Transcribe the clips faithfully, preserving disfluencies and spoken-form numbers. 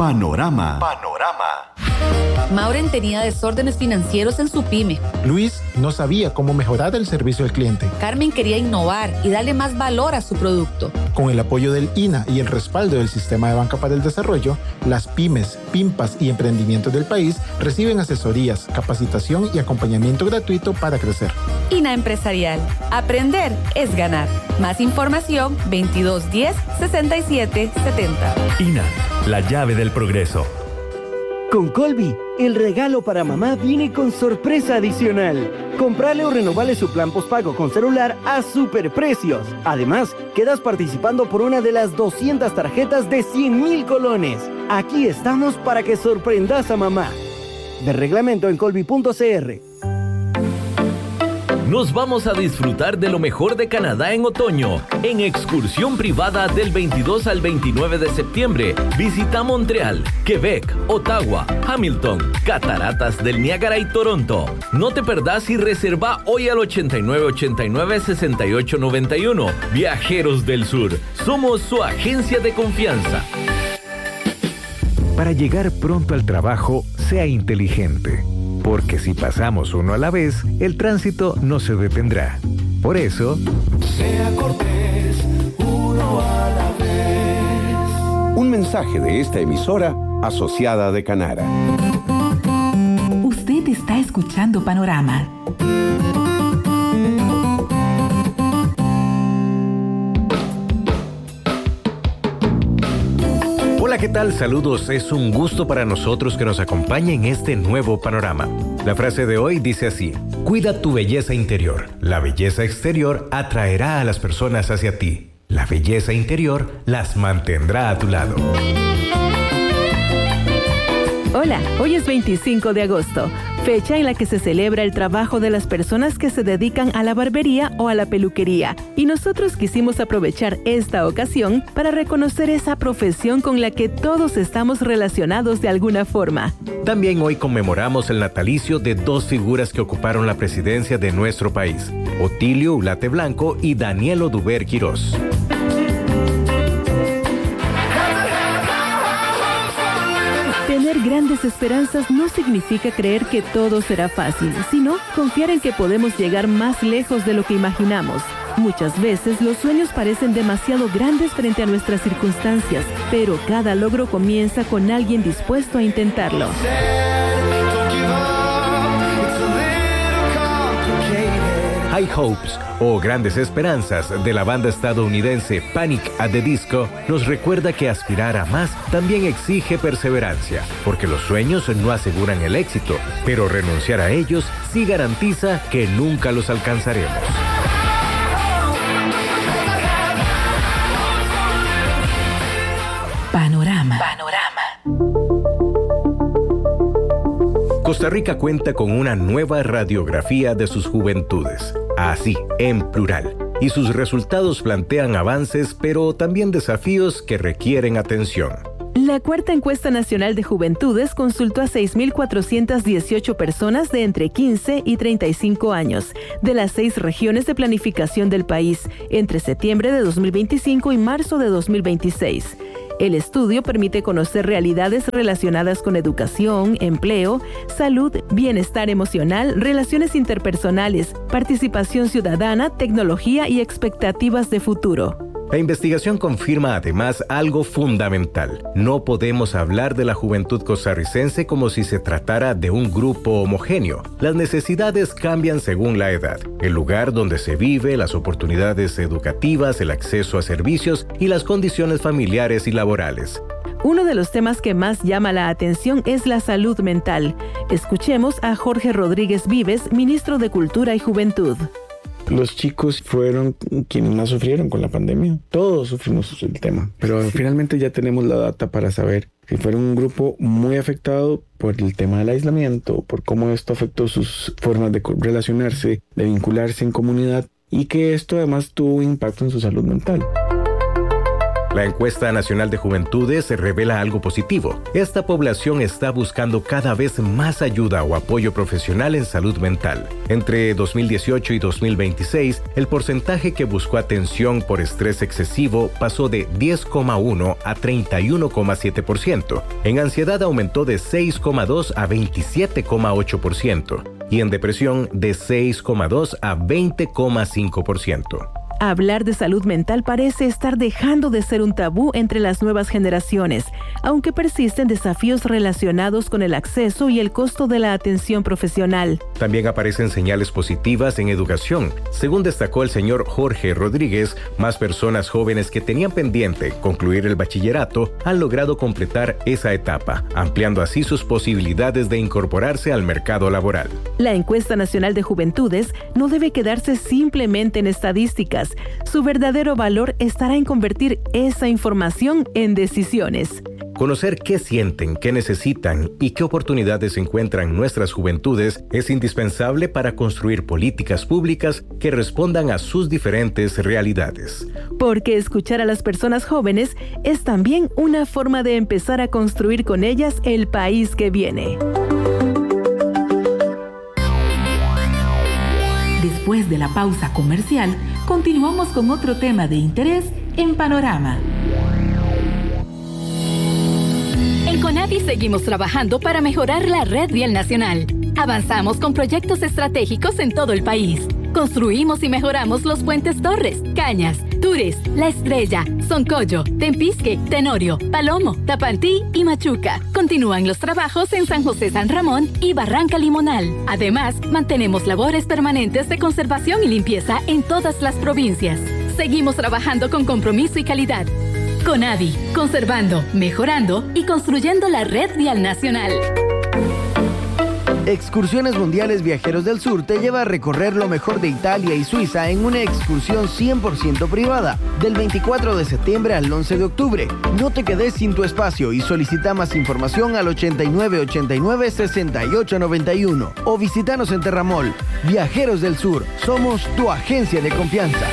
Panorama. Panorama. Maureen tenía desórdenes financieros en su pyme. Luis no sabía cómo mejorar el servicio al cliente. Carmen quería innovar y darle más valor a su producto. Con el apoyo del I N A y el respaldo del Sistema de Banca para el Desarrollo, las pymes, PYMPAS y emprendimientos del país reciben asesorías, capacitación y acompañamiento gratuito para crecer. I N A Empresarial. Aprender es ganar. Más información veintidós diez sesenta y siete setenta. I N A, la llave del progreso. Con Colby, el regalo para mamá viene con sorpresa adicional. Comprale o renovale su plan postpago con celular a superprecios. Además, quedas participando por una de las doscientas tarjetas de cien mil colones. Aquí estamos para que sorprendas a mamá. De reglamento en colby punto c r. Nos vamos a disfrutar de lo mejor de Canadá en otoño. En excursión privada del veintidós al veintinueve de septiembre, visita Montreal, Quebec, Ottawa, Hamilton, Cataratas del Niágara y Toronto. No te perdás y reserva hoy al ochenta y nueve ochenta y nueve sesenta y ocho noventa y uno. Viajeros del Sur, somos su agencia de confianza. Para llegar pronto al trabajo, sea inteligente. Porque si pasamos uno a la vez, el tránsito no se detendrá. Por eso, sea cortés, uno a la vez. Un mensaje de esta emisora asociada de Canara. Usted está escuchando Panorama. Hola, ¿qué tal? Saludos. Es un gusto para nosotros que nos acompañe en este nuevo panorama. La frase de hoy dice así: cuida tu belleza interior. La belleza exterior atraerá a las personas hacia ti. La belleza interior las mantendrá a tu lado. Hola, hoy es veinticinco de agosto, fecha en la que se celebra el trabajo de las personas que se dedican a la barbería o a la peluquería. Y nosotros quisimos aprovechar esta ocasión para reconocer esa profesión con la que todos estamos relacionados de alguna forma. También hoy conmemoramos el natalicio de dos figuras que ocuparon la presidencia de nuestro país: Otilio Ulate Blanco y Daniel Oduber Quirós. Tener grandes esperanzas no significa creer que todo será fácil, sino confiar en que podemos llegar más lejos de lo que imaginamos. Muchas veces los sueños parecen demasiado grandes frente a nuestras circunstancias, pero cada logro comienza con alguien dispuesto a intentarlo. High Hopes, o Grandes Esperanzas, de la banda estadounidense Panic at the Disco, nos recuerda que aspirar a más también exige perseverancia, porque los sueños no aseguran el éxito, pero renunciar a ellos sí garantiza que nunca los alcanzaremos. Panorama. Panorama. Costa Rica cuenta con una nueva radiografía de sus juventudes, así, en plural, y sus resultados plantean avances, pero también desafíos que requieren atención. La cuarta encuesta nacional de juventudes consultó a seis mil cuatrocientas dieciocho personas de entre quince y treinta y cinco años, de las seis regiones de planificación del país, entre septiembre de dos mil veinticinco y marzo de dos mil veintiséis. El estudio permite conocer realidades relacionadas con educación, empleo, salud, bienestar emocional, relaciones interpersonales, participación ciudadana, tecnología y expectativas de futuro. La investigación confirma además algo fundamental. No podemos hablar de la juventud costarricense como si se tratara de un grupo homogéneo. Las necesidades cambian según la edad, el lugar donde se vive, las oportunidades educativas, el acceso a servicios y las condiciones familiares y laborales. Uno de los temas que más llama la atención es la salud mental. Escuchemos a Jorge Rodríguez Vives, ministro de Cultura y Juventud. Los chicos fueron quienes más sufrieron con la pandemia. Todos sufrimos el tema, pero sí, finalmente ya tenemos la data para saber si fueron un grupo muy afectado por el tema del aislamiento, por cómo esto afectó sus formas de relacionarse, de vincularse en comunidad, y que esto además tuvo impacto en su salud mental. La encuesta nacional de juventudes revela algo positivo. Esta población está buscando cada vez más ayuda o apoyo profesional en salud mental. Entre dos mil dieciocho y dos mil veintiséis, el porcentaje que buscó atención por estrés excesivo pasó de diez coma uno a treinta y uno coma siete por ciento. En ansiedad aumentó de seis coma dos a veintisiete coma ocho por ciento y en depresión de seis coma dos a veinte coma cinco por ciento. Hablar de salud mental parece estar dejando de ser un tabú entre las nuevas generaciones, aunque persisten desafíos relacionados con el acceso y el costo de la atención profesional. También aparecen señales positivas en educación. Según destacó el señor Jorge Rodríguez, más personas jóvenes que tenían pendiente concluir el bachillerato han logrado completar esa etapa, ampliando así sus posibilidades de incorporarse al mercado laboral. La encuesta nacional de juventudes no debe quedarse simplemente en estadísticas. Su verdadero valor estará en convertir esa información en decisiones. Conocer qué sienten, qué necesitan y qué oportunidades encuentran nuestras juventudes es indispensable para construir políticas públicas que respondan a sus diferentes realidades. Porque escuchar a las personas jóvenes es también una forma de empezar a construir con ellas el país que viene. Después de la pausa comercial, continuamos con otro tema de interés en Panorama. En CONAVI seguimos trabajando para mejorar la red vial nacional. Avanzamos con proyectos estratégicos en todo el país. Construimos y mejoramos los puentes Torres, Cañas, Tures, La Estrella, Soncoyo, Tempisque, Tenorio, Palomo, Tapantí y Machuca. Continúan los trabajos en San José San Ramón y Barranca Limonal. Además, mantenemos labores permanentes de conservación y limpieza en todas las provincias. Seguimos trabajando con compromiso y calidad. CONAVI, conservando, mejorando y construyendo la red vial nacional. Excursiones Mundiales Viajeros del Sur te lleva a recorrer lo mejor de Italia y Suiza en una excursión cien por ciento privada, del veinticuatro de septiembre al once de octubre. No te quedes sin tu espacio y solicita más información al ochenta y nueve ochenta y nueve sesenta y ocho noventa y uno o visítanos en Terramol. Viajeros del Sur, somos tu agencia de confianza.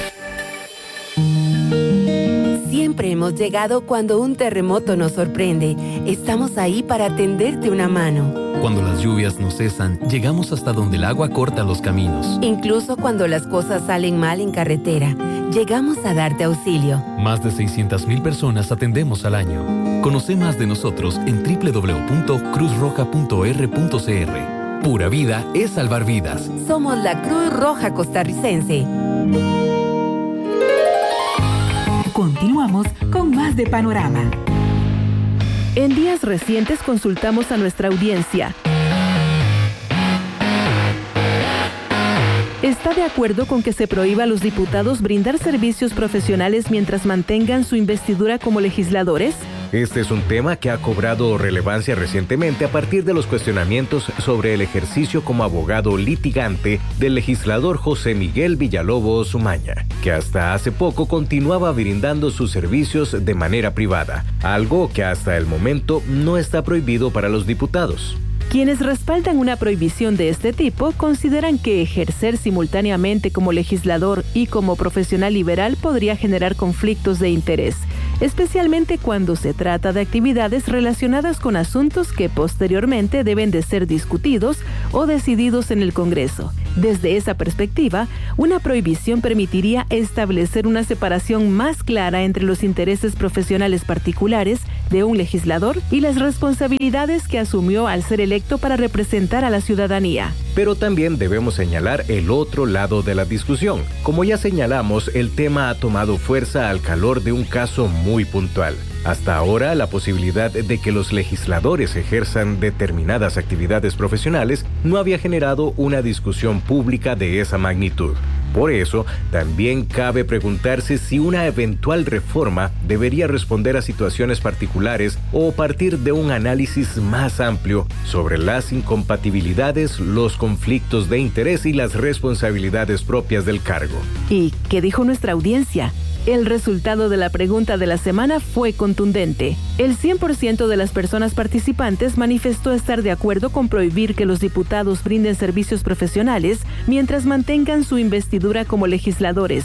Siempre hemos llegado cuando un terremoto nos sorprende. Estamos ahí para tenderte una mano. Cuando las lluvias no cesan, llegamos hasta donde el agua corta los caminos. Incluso cuando las cosas salen mal en carretera, llegamos a darte auxilio. Más de seiscientas mil personas atendemos al año. Conoce más de nosotros en doble u doble u doble u punto cruz roja punto erre punto ce erre. Pura vida es salvar vidas. Somos la Cruz Roja Costarricense. Continuamos con más de Panorama. En días recientes consultamos a nuestra audiencia. ¿Está de acuerdo con que se prohíba a los diputados brindar servicios profesionales mientras mantengan su investidura como legisladores? Este es un tema que ha cobrado relevancia recientemente a partir de los cuestionamientos sobre el ejercicio como abogado litigante del legislador José Miguel Villalobos Umaña, que hasta hace poco continuaba brindando sus servicios de manera privada, algo que hasta el momento no está prohibido para los diputados. Quienes respaldan una prohibición de este tipo consideran que ejercer simultáneamente como legislador y como profesional liberal podría generar conflictos de interés, especialmente cuando se trata de actividades relacionadas con asuntos que posteriormente deben de ser discutidos o decididos en el Congreso. Desde esa perspectiva, una prohibición permitiría establecer una separación más clara entre los intereses profesionales particulares de un legislador y las responsabilidades que asumió al ser electo para representar a la ciudadanía. Pero también debemos señalar el otro lado de la discusión. Como ya señalamos, el tema ha tomado fuerza al calor de un caso muy puntual. Hasta ahora, la posibilidad de que los legisladores ejerzan determinadas actividades profesionales no había generado una discusión pública de esa magnitud. Por eso, también cabe preguntarse si una eventual reforma debería responder a situaciones particulares o partir de un análisis más amplio sobre las incompatibilidades, los conflictos de interés y las responsabilidades propias del cargo. ¿Y qué dijo nuestra audiencia? El resultado de la pregunta de la semana fue contundente. El cien por ciento de las personas participantes manifestó estar de acuerdo con prohibir que los diputados brinden servicios profesionales mientras mantengan su investidura como legisladores.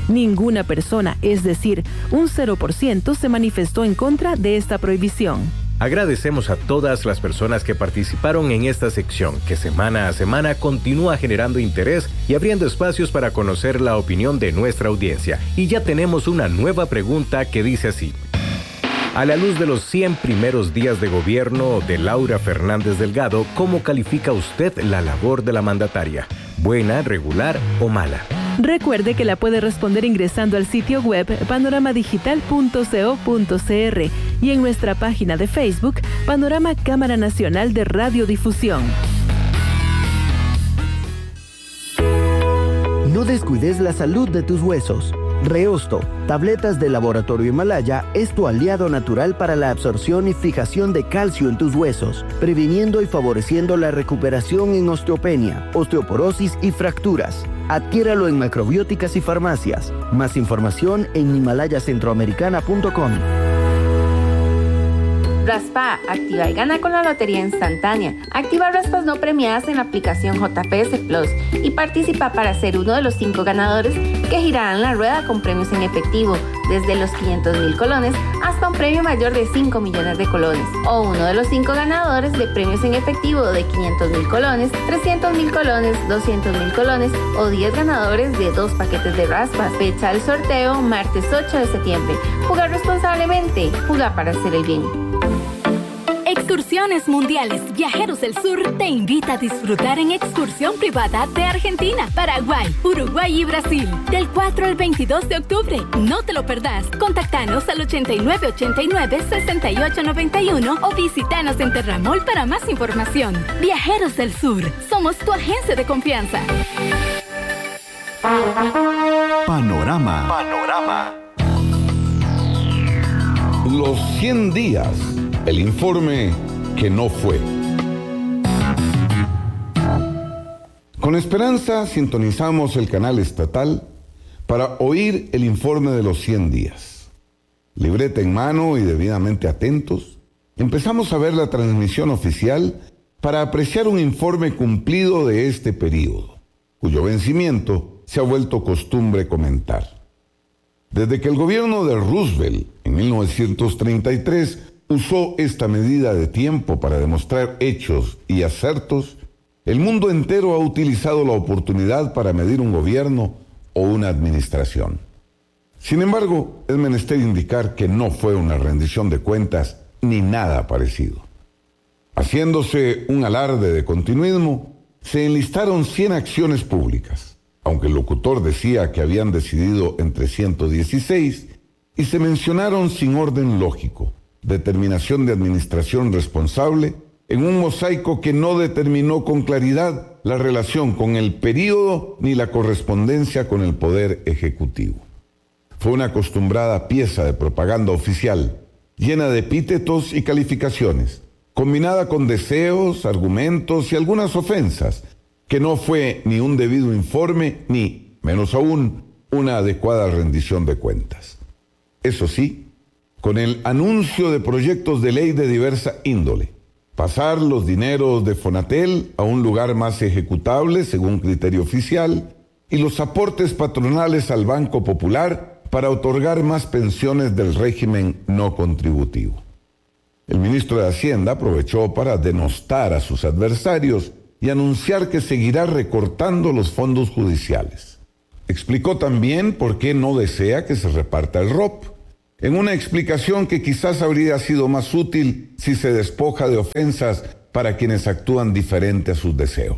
Ninguna persona, es decir, un cero por ciento, se manifestó en contra de esta prohibición. Agradecemos a todas las personas que participaron en esta sección, que semana a semana continúa generando interés y abriendo espacios para conocer la opinión de nuestra audiencia. Y ya tenemos una nueva pregunta que dice así. A la luz de los cien primeros días de gobierno de Laura Fernández Delgado, ¿cómo califica usted la labor de la mandataria? ¿Buena, regular o mala? Recuerde que la puede responder ingresando al sitio web panorama digital punto co punto cr y en nuestra página de Facebook, Panorama Cámara Nacional de Radiodifusión. No descuides la salud de tus huesos. Reosto, tabletas de Laboratorio Himalaya, es tu aliado natural para la absorción y fijación de calcio en tus huesos, previniendo y favoreciendo la recuperación en osteopenia, osteoporosis y fracturas. Adquiéralo en macrobióticas y farmacias. Más información en himalaya centroamericana punto com. Raspa, activa y gana con la Lotería Instantánea. Activa raspas no premiadas en la aplicación J P S Plus y participa para ser uno de los cinco ganadores que girarán la rueda con premios en efectivo, desde los quinientos mil colones hasta un premio mayor de cinco millones de colones. O uno de los cinco ganadores de premios en efectivo de quinientos mil colones, trescientos mil colones, doscientos mil colones o diez ganadores de dos paquetes de raspas. Fecha del sorteo, martes ocho de septiembre. Jugar responsablemente. Jugar para hacer el bien. Excursiones Mundiales Viajeros del Sur te invita a disfrutar en excursión privada de Argentina, Paraguay, Uruguay y Brasil del cuatro al veintidós de octubre. No te lo perdás. Contactanos al ochenta y nueve ochenta y nueve sesenta y ocho noventa y uno o visítanos en Terramol para más información. Viajeros del Sur, somos tu agencia de confianza. Panorama. Panorama. Los cien días. El informe que no fue. Con esperanza sintonizamos el canal estatal para oír el informe de los cien días. Libreta en mano y debidamente atentos, empezamos a ver la transmisión oficial para apreciar un informe cumplido de este periodo, cuyo vencimiento se ha vuelto costumbre comentar. Desde que el gobierno de Roosevelt, en mil novecientos treinta y tres, usó esta medida de tiempo para demostrar hechos y acertos, el mundo entero ha utilizado la oportunidad para medir un gobierno o una administración. Sin embargo, es menester indicar que no fue una rendición de cuentas ni nada parecido. Haciéndose un alarde de continuismo, se enlistaron cien acciones públicas, aunque el locutor decía que habían decidido entre ciento dieciséis, y se mencionaron sin orden lógico. Determinación de administración responsable, en un mosaico que no determinó con claridad la relación con el período ni la correspondencia con el poder ejecutivo. Fue una acostumbrada pieza de propaganda oficial, llena de epítetos y calificaciones, combinada con deseos, argumentos y algunas ofensas, que no fue ni un debido informe ni, menos aún, una adecuada rendición de cuentas. Eso sí, con el anuncio de proyectos de ley de diversa índole, pasar los dineros de Fonatel a un lugar más ejecutable según criterio oficial y los aportes patronales al Banco Popular para otorgar más pensiones del régimen no contributivo. El ministro de Hacienda aprovechó para denostar a sus adversarios y anunciar que seguirá recortando los fondos judiciales. Explicó también por qué no desea que se reparta el R O P, en una explicación que quizás habría sido más útil si se despoja de ofensas para quienes actúan diferente a sus deseos.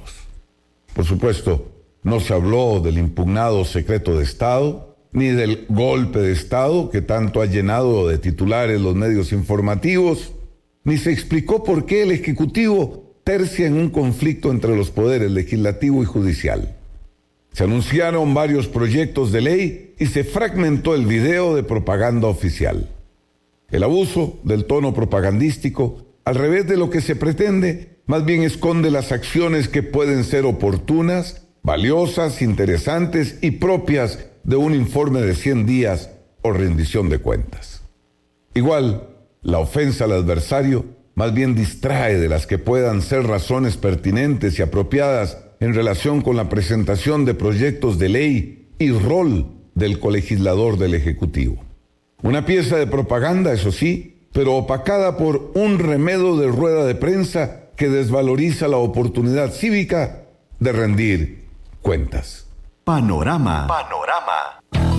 Por supuesto, no se habló del impugnado secreto de Estado, ni del golpe de Estado que tanto ha llenado de titulares los medios informativos, ni se explicó por qué el Ejecutivo tercia en un conflicto entre los poderes legislativo y judicial. Se anunciaron varios proyectos de ley y se fragmentó el video de propaganda oficial. El abuso del tono propagandístico, al revés de lo que se pretende, más bien esconde las acciones que pueden ser oportunas, valiosas, interesantes y propias de un informe de cien días o rendición de cuentas. Igual, la ofensa al adversario más bien distrae de las que puedan ser razones pertinentes y apropiadas en relación con la presentación de proyectos de ley y rol del colegislador del Ejecutivo. Una pieza de propaganda, eso sí, pero opacada por un remedo de rueda de prensa que desvaloriza la oportunidad cívica de rendir cuentas. Panorama. Panorama.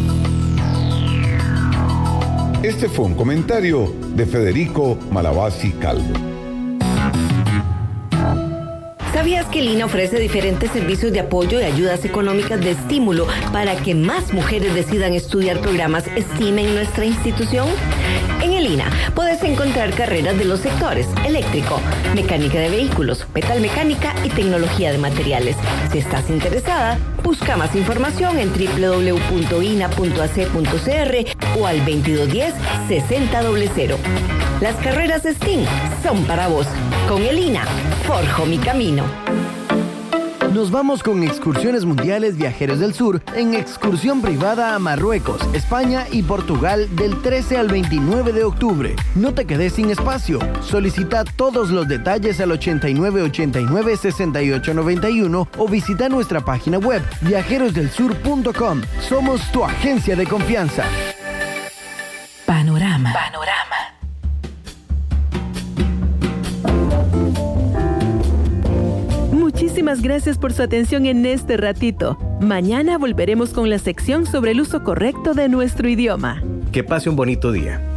Este fue un comentario de Federico Malavasi Calvo. ¿Sabías que el I N A ofrece diferentes servicios de apoyo y ayudas económicas de estímulo para que más mujeres decidan estudiar programas STEAM en nuestra institución? En el I N A puedes encontrar carreras de los sectores eléctrico, mecánica de vehículos, metalmecánica y tecnología de materiales. Si estás interesada, busca más información en doble u doble u doble u punto i n a punto a c punto c r o al veintidós diez sesenta cero. Las carreras STEAM son para vos. Con el I N A, forjo mi camino. Nos vamos con Excursiones Mundiales Viajeros del Sur en excursión privada a Marruecos, España y Portugal del trece al veintinueve de octubre. No te quedes sin espacio. Solicita todos los detalles al ochenta y nueve ochenta y nueve sesenta y ocho noventa y uno o visita nuestra página web viajeros del sur punto com. Somos tu agencia de confianza. Panorama. Panorama. Muchísimas gracias por su atención en este ratito. Mañana volveremos con la sección sobre el uso correcto de nuestro idioma. Que pase un bonito día.